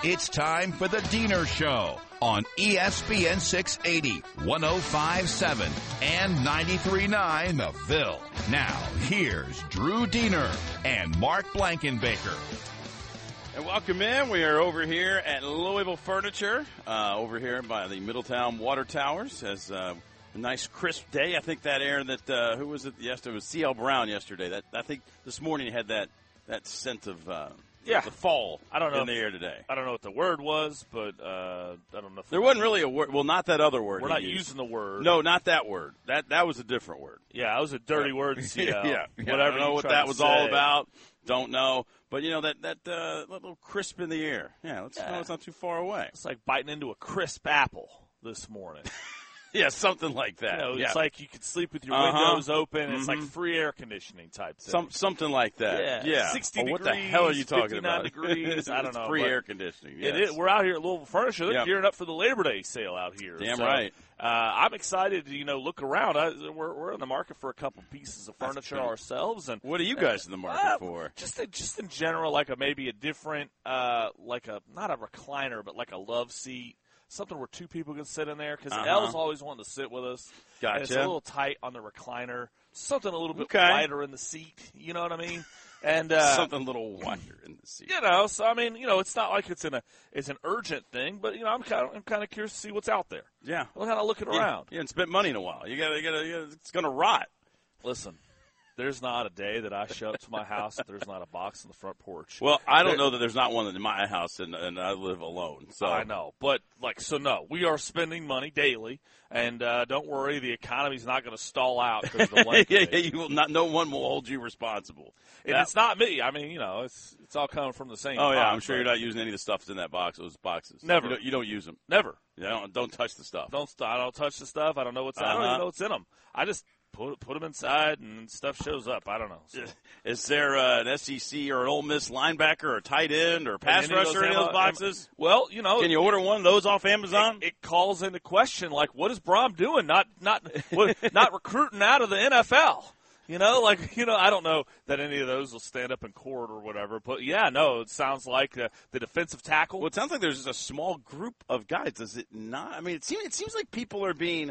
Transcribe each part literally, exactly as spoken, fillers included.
It's time for the Diener Show on E S P N six eighty, one oh five point seven, and ninety-three point nine The Ville. Now, here's Drew Diener and Mark Blankenbaker. And welcome in. We are over here at Louisville Furniture, uh, over here by the Middletown Water Towers. As uh, a nice crisp day. I think that air that uh, who was it yesterday? It was C L Brown yesterday. That I think this morning had that that scent of uh, yeah the fall. I don't know in the air today. I don't know what the word was, but uh, I don't know. If there wasn't really a word. Well, not that other word. We're not used. using the word. No, not that word. That that was a different word. Yeah, that was a dirty yeah. word. C L. yeah, yeah, whatever. I don't know what that was say. all about. Don't know. But, you know, that, that uh, little crisp in the air. Yeah, let's yeah. know it's not too far away. It's like biting into a crisp apple this morning. yeah, something like that. You know, yeah. It's like you could sleep with your uh-huh. windows open. Mm-hmm. It's like free air conditioning type thing. Some, something like that. Yeah. yeah. sixty oh, degrees, what the hell are you talking about? degrees. I don't know. Free air conditioning. Yes. It is. We're out here at Louisville Furniture. They're yep. gearing up for the Labor Day sale out here. Damn so, right. Uh, I'm excited to, you know, look around. I, we're, we're in the market for a couple pieces of furniture ourselves. And what are you guys in the market uh, for? Just, just in general, like a maybe a different, uh, like a not a recliner, but like a love seat. Something where two people can sit in there because uh-huh. Elle's always wanted to sit with us. Gotcha. And it's a little tight on the recliner. Something a little bit okay. wider in the seat. You know what I mean? And uh, something a little wider in the seat. You know, so I mean, you know, it's not like it's in a it's an urgent thing, but you know, I'm kind of I'm kind of curious to see what's out there. Yeah, I'm kind of looking yeah. around. You haven't spent money in a while. You got to, you got to, it's going to rot. Listen. There's not a day that I show up to my house that there's not a box on the front porch. Well, I don't there, know that there's not one in my house, and, and I live alone. So I know, but like, so no, we are spending money daily, and uh, don't worry, the economy's not going to stall out because of the length. yeah, yeah, you will not. No one will hold you responsible. And that, it's not me. I mean, you know, it's it's all coming from the same. Oh yeah, box, I'm sure right? you're not using any of the stuff that's in that box. Those boxes. Never. You don't, you don't use them. Never. Yeah, don't, don't touch the stuff. Don't. I don't touch the stuff. I don't know what's. Uh-huh. I don't even know what's in them. I just. Put put them inside and stuff shows up. I don't know. So. Is there uh, an S E C or an Ole Miss linebacker or a tight end or a pass rusher in those boxes? Well, you know, can you order one of those off Amazon? It, it calls into question like, what is Brom doing? Not not what, not recruiting out of the N F L. You know, like you know, I don't know that any of those will stand up in court or whatever. But yeah, no, it sounds like uh, the defensive tackle. Well, it sounds like there's just a small group of guys. Does it not? I mean, it seems it seems like people are being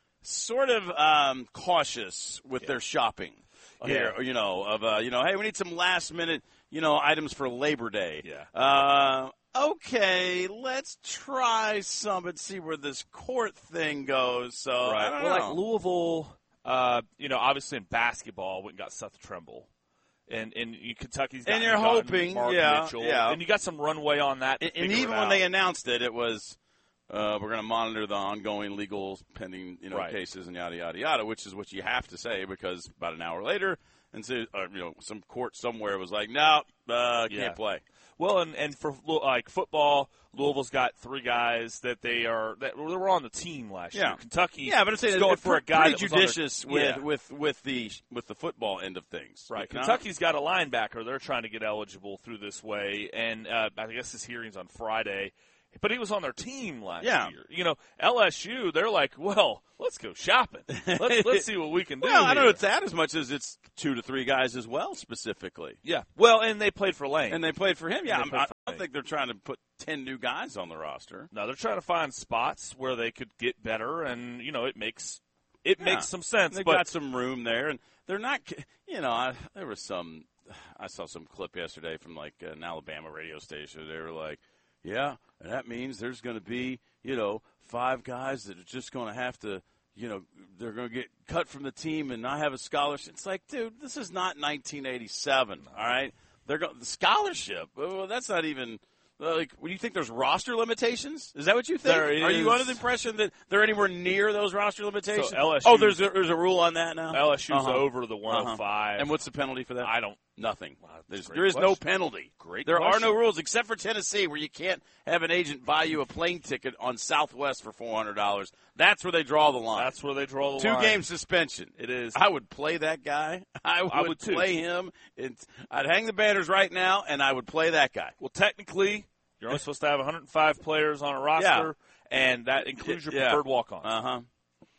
sort of um, cautious with yeah. their shopping here, yeah. you know, of, uh, you know, hey, we need some last minute, you know, items for Labor Day. Yeah. Uh, okay, let's try some and see where this court thing goes. So, right. I don't well, know. like Louisville, uh, you know, obviously in basketball, went and got Seth Trimble. And, and Kentucky's got and you're hoping, Mark yeah, Mitchell. yeah. And you got some runway on that. And, and even when they announced it, it was, Uh, we're going to monitor the ongoing legal pending, you know, right. cases and yada yada yada, which is what you have to say because about an hour later, and so uh, you know, some court somewhere was like, no, uh, can't yeah. play. Well, and and for like football, Louisville's got three guys that they are that they were on the team last yeah. year. Kentucky, yeah, but it's is going for a guy pretty that was judicious on their, with, yeah. with with the with the football end of things. Right, you know? Kentucky's got a linebacker. They're trying to get eligible through this way, and uh, I guess his hearing's on Friday. But he was on their team last yeah. year. You know, L S U, they're like, well, let's go shopping. Let's, let's see what we can do. Well, I don't here. know it's that as much as it's two to three guys as well, specifically. Yeah. Well, and they played for Lane. And they played for him. Yeah, I, for I don't think they're trying to put ten new guys on the roster. No, they're trying to find spots where they could get better, and, you know, it makes it yeah. makes some sense. They've but, got some room there, and they're not, you know, I, there was some, I saw some clip yesterday from, like, an Alabama radio station. They were like, yeah, and that means there's going to be, you know, five guys that are just going to have to, you know, they're going to get cut from the team and not have a scholarship. It's like, dude, this is not nineteen eighty-seven, all right? They're going the scholarship. Well, that's not even like. Do you think there's roster limitations? Is that what you think? There Are is. you under the impression that they're anywhere near those roster limitations? So L S U, oh, there's a, there's a rule on that now. L S U's uh-huh. over the one oh five. Uh-huh. And what's the penalty for that? I don't. Nothing. Wow, There's, there is question. no penalty. Great There question. are no rules except for Tennessee, where you can't have an agent buy you a plane ticket on Southwest for four hundred dollars. That's where they draw the line. That's where they draw the Two line. Two game suspension. It is. I would play that guy. I would, I would too. play him. It's, I'd hang the banners right now, and I would play that guy. Well, technically, you're only supposed to have one hundred five players on a roster, Yeah. and that includes your yeah. preferred walk-ons. Uh huh.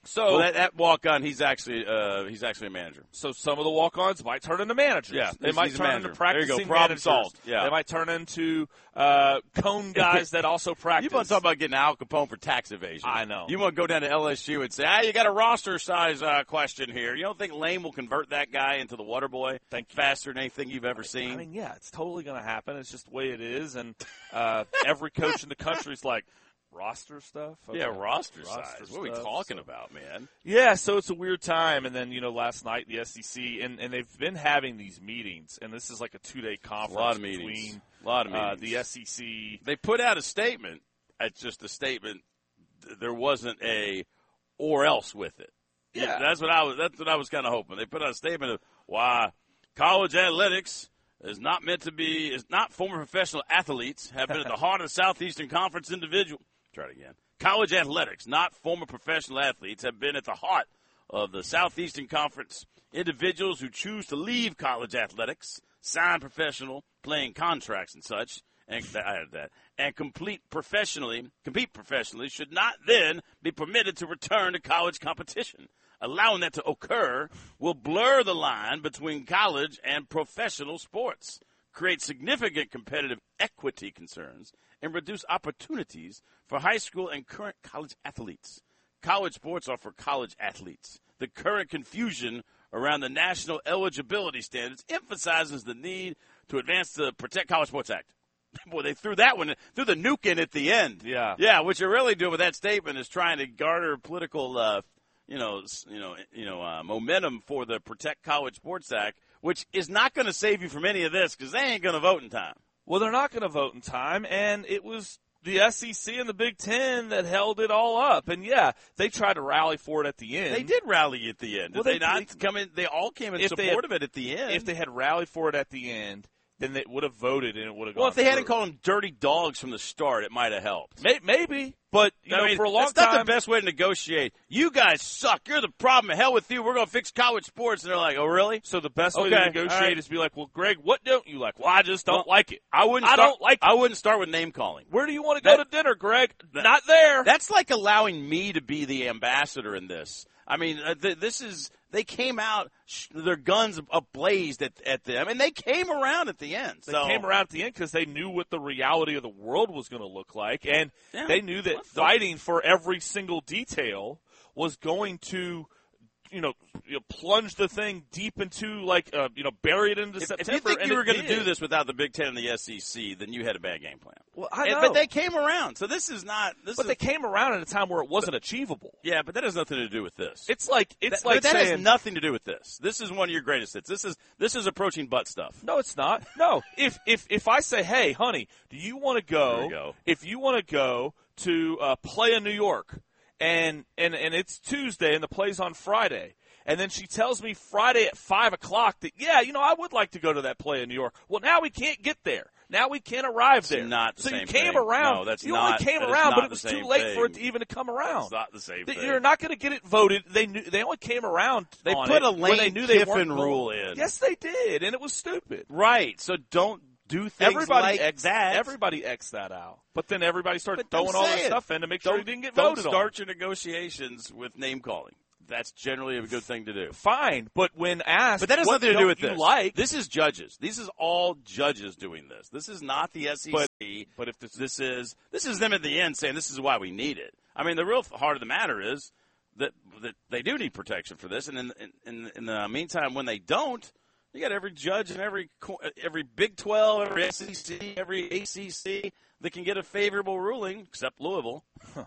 So well, that, that walk-on, he's actually uh, he's actually a manager. So some of the walk-ons might turn into managers. Yeah, they he's, might he's turn manager. into practicing there you go. Problem managers. solved. Yeah. They might turn into uh, cone guys that also practice. You want to talk about getting Al Capone for tax evasion? I know. You want to go down to L S U and say, ah, you got a roster size uh, question here. You don't think Lane will convert that guy into the water boy faster than anything you've ever seen? I mean, yeah, it's totally going to happen. It's just the way it is, and uh, every coach in the country is like, roster stuff? Okay. Yeah, roster, roster size. Stuff, What are we talking so. about, man? Yeah, so it's a weird time. And then, you know, last night the S E C, and, and they've been having these meetings, and this is like a two-day conference a lot of between meetings. A lot of meetings. Uh, the S E C. They put out a statement. It's just a statement. There wasn't a or else with it. Yeah. That's what I was, that's what I was kind of hoping. They put out a statement of why college athletics is not meant to be, is not former professional athletes have been at the heart of the Southeastern Conference individual. Try it again. College athletics, not former professional athletes, have been at the heart of the Southeastern Conference. Individuals who choose to leave college athletics, sign professional, playing contracts and such, and I added that, and complete professionally, compete professionally, should not then be permitted to return to college competition. Allowing that to occur will blur the line between college and professional sports, create significant competitive equity concerns, and reduce opportunities for high school and current college athletes. College sports are for college athletes. The current confusion around the national eligibility standards emphasizes the need to advance the Protect College Sports Act. Boy, they threw that one, threw the nuke in at the end. Yeah. Yeah, what you're really doing with that statement is trying to garner political, uh, you know, you know, you know, uh, momentum for the Protect College Sports Act, which is not going to save you from any of this because they ain't going to vote in time. Well, they're not going to vote in time, and it was the S E C and the Big Ten that held it all up. And, yeah, they tried to rally for it at the end. They did rally at the end. Did well, they, they not they, come in? They all came in if support had, of it at the end. If they had rallied for it at the end, then they would have voted and it would have gone Well, if they through. hadn't called them dirty dogs from the start, it might have helped. Maybe, but you I know, mean, for a long that's time, not the best way to negotiate. You guys suck. You're the problem. Hell with you. We're going to fix college sports. And they're like, oh, really? So the best way Okay, to negotiate right. is be like, well, Greg, what don't you like? Well, I just don't Well, like it. I wouldn't. I Start, don't like it. I wouldn't start with name calling. Where do you want to go That- to dinner, Greg? that- Not there. That's like allowing me to be the ambassador in this. I mean, uh, th- this is, they came out, sh- their guns ablazed at, at the, I mean, they came around at the end. They so. came around at the end because they knew what the reality of the world was going to look like, and Yeah. they knew that What the- fighting for every single detail was going to, you know, you know plunge the thing deep into, like, uh, you know, bury it into If, September. if you think and you were it going to did. do this without the Big Ten and the S E C, then you had a bad game plan. Well, I And- know. but they came around. So this is not, this But is, they came around at a time where it wasn't achievable. yeah, but that has nothing to do with this. It's like it's that, like but that saying has nothing to do with this. This is one of your greatest hits. This is, this is approaching butt stuff. no, it's not. No, if if if I say, hey, honey, do you want to There go? we go. If you want to go to uh, play in New York, and and and it's Tuesday and the play's on Friday. And then she tells me Friday at five o'clock that, yeah, you know, I would like to go to that play in New York. Well, now we can't get there. Now we can't arrive It's there. not the so same you came thing. around. No, that's you not- only came that is around, not but it the was too same late for it to thing. even to come around. It's not the same They- thing. You're not going to get it voted. They knew they only came around. They on put it a when they Lane knew they Kiffin weren't going. rule in. Yes, they did, and it was stupid. Right. So don't do things Everybody like X, that. Everybody X that out. But then everybody started But don't throwing all say their it. stuff in to make sure don't, he didn't get don't voted on. start your negotiations with name calling. That's generally a good thing to do. Fine, but when asked, But that has what nothing to do don't with you this. Like, This is judges. This is all judges doing this. This is not the S E C. But- but if this- this is this is them at the end saying this is why we need it. I mean, the real heart of the matter is that that they do need protection for this. And in in, in, in the meantime, when they don't, you got every judge and every co- every Big twelve, every S E C, every A C C that can get a favorable ruling, except Louisville.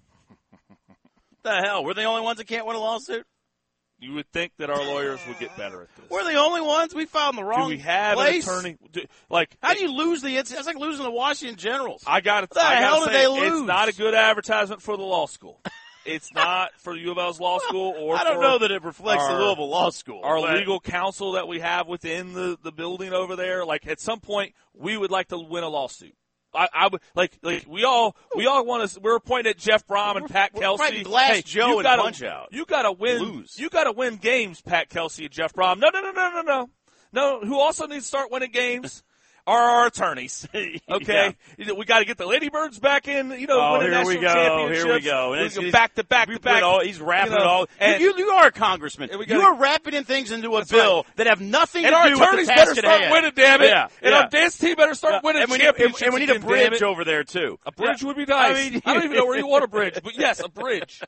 The hell? We're the only ones that can't win a lawsuit? you would think that our lawyers would get better at this. We're the only ones. We filed in the wrong Do we have place. an attorney? Do, like, How do you lose the? It's, it's like losing the Washington Generals. I got the I hell gotta did say, they lose? It's not a good advertisement for the law school. It's not for U of L's law school or I don't for know that it reflects our- the Louisville Law School. our but- legal counsel that we have within the, the building over there. Like, at some point, we would like to win a lawsuit. I, I would like, like we all, we all want to. We're pointing at Jeff Brom and Pat we're Kelsey. fighting Glass hey, Joe you and gotta, Punch-Out. You got to win. Lose. You got to win games, Pat Kelsey and Jeff Brom. No, no, no, no, no, no, no. Who also needs to start winning games? are our attorneys. Okay, yeah. We got to get the Ladybirds back in. You know, oh, winning here national we go. championships. Here we go. And we go back to back to back. All, he's wrapping you know, it all. And you, you are a congressman. Gotta, you are wrapping in things into a bill right. that have nothing and to our do with the attorneys task better at start hand. winning, damn it. Yeah, and yeah. our dance team better start yeah. winning and we championships. Need, and we need again, a bridge damn it. over there too. A bridge yeah. would be nice. I, mean, I don't even know where you want a bridge, but yes, a bridge.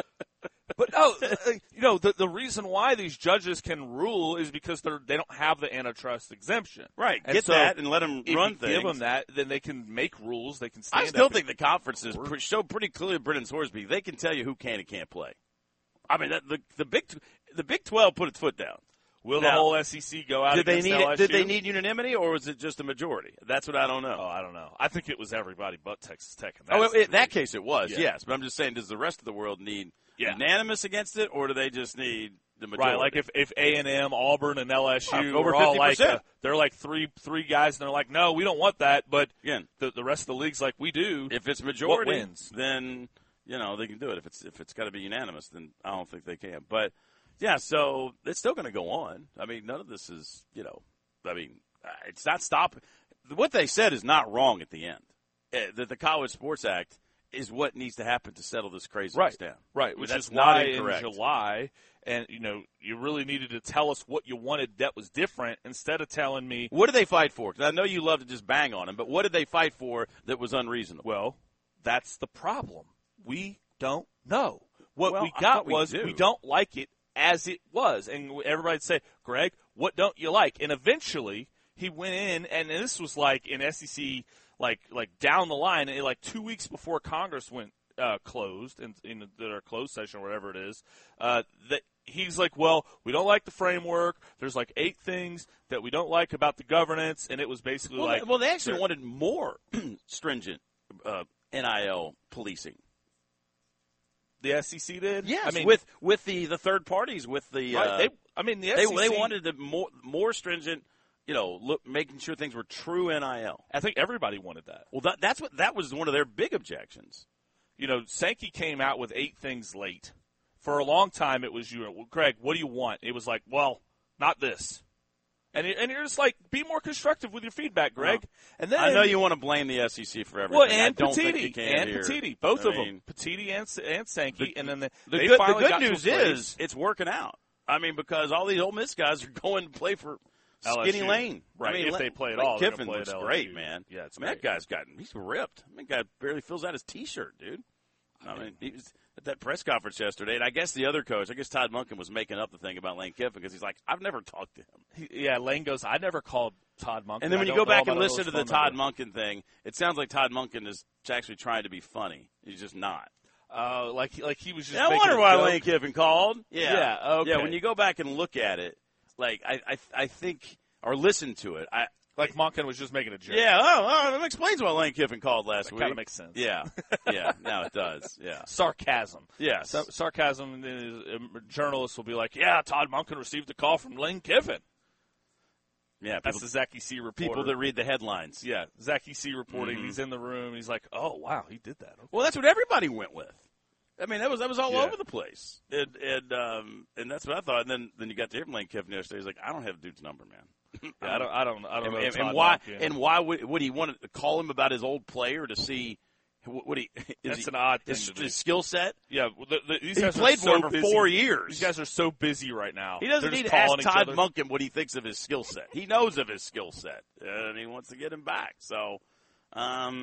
But no, you know, the the reason why these judges can rule is because they're they don't have the antitrust exemption. Right. And Get so that and let them if run you things. Give them that, then they can make rules. They can stand I still up think the conference is pre- show pretty clearly. Brennan Sorsby, they can tell you who can and can't play. I mean, that, the the big the Big twelve put its foot down. Will now, the whole S E C go out did they against need L S U? Did they need unanimity, or was it just a majority? That's what I don't know. Oh, I don't know. I think it was everybody but Texas Tech. And oh, in in that case it was, yeah. yes. But I'm just saying, does the rest of the world need yeah. unanimous against it, or do they just need the majority? Right, like if if A and M, Auburn, and L S U uh, over were all like fifty percent. uh, they're like three three guys, and they're like, no, we don't want that. But Again, the the rest of the league's like, we do. If it's majority, what wins? Then you know they can do it. If it's if it's got to be unanimous, then I don't think they can. But yeah, so it's still going to go on. I mean, none of this is, you know, I mean, it's not stopping. What they said is not wrong at the end. Uh, that the College Sports Act is what needs to happen to settle this craziness right. down. Right, which That's is not why incorrect. in July, and, you know, you really needed to tell us what you wanted that was different instead of telling me. What did they fight for? Because I know you love to just bang on them, but what did they fight for that was unreasonable? Well, that's the problem. We don't know. What well, we got we was do. we don't like it as it was. And everybody'd say, Greg, what don't you like? And eventually he went in, and this was like in S E C, like like down the line, like two weeks before Congress went uh, closed, in, in their closed session or whatever it is, uh, that he's like, well, we don't like the framework. There's like eight things that we don't like about the governance, and it was basically well, like. They, well, they actually wanted more stringent uh, N I L policing. The S E C did? Yes, I mean, with with the, the third parties, with the right, uh, they, I mean, the they S E C, they wanted the more more stringent, you know, look, making sure things were true N I L. I think everybody wanted that. Well, that, that's what that was one of their big objections. You know, Sankey came out with eight things late. For a long time, it was you. Well, Greg, what do you want? It was like, well, not this. And and you're just like, be more constructive with your feedback, Greg. Uh-huh. And then I know you want to blame the S E C for everything. well, and I don't think Petitti, you can and here. Petitti, both I of mean, them, Petitti and and Sankey, the, and then the, the they good, finally the good got to a news place. is it's working out. I mean, because all these Ole Miss guys are going to play for L S U. Skinny Lane, right? I mean, if Lane, they play at Lane all, they're Kiffin gonna play looks at L S U. great, man. Yeah, it's I mean, great. that guy's gotten he's ripped. I mean, that guy barely fills out his T-shirt, dude. I mean, he was at that press conference yesterday, and I guess the other coach, I guess Todd Monken was making up the thing about Lane Kiffin because he's like, I've never talked to him. He, yeah, Lane goes, I never called Todd Monken. And then when I you don't go back know and about listen to those the phone Todd number. Monken thing, it sounds like Todd Monken is actually trying to be funny. He's just not. Uh, like like he was just. Yeah, I making wonder a why joke. Lane Kiffin called. Yeah, Yeah, okay. Yeah, when you go back and look at it, like I, I, I think or listen to it, I Like Monken was just making a joke. yeah. Oh, oh, that explains why Lane Kiffin called last that week. kind of makes sense. Yeah, yeah. Now it does. Yeah. Sarcasm. Yes. So, sarcasm. Is, uh, journalists will be like, "Yeah, Todd Monken received a call from Lane Kiffin." Yeah. That's People, the Zach E C reporter. people that read the headlines. yeah, Zach E C reporting. Mhm. He's in the room. He's like, "Oh wow, he did that." Okay. Well, that's what everybody went with. I mean, that was that was all Yeah. over the place, and and um and that's what I thought. And then then you got to hear from Lane Kiffin yesterday. He's like, I don't have the dude's number, man. Yeah, I don't. I don't. I don't and, know. and, Todd and why Monken. and why would, would he want to call him about his old player to see what, what he is That's he, an odd thing his, to do. his skill set? Yeah, well, the, the, these He guys played are for so him for busy. four years. These guys are so busy right now. He doesn't They're need just to ask calling each Todd other. Monken what he thinks of his skill set. He knows of his skill set, and he wants to get him back. So, um,